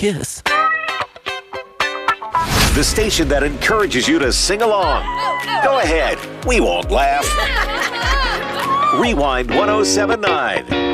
kiss. The station that encourages you to sing along. Go ahead, we won't laugh. Rewind 1079.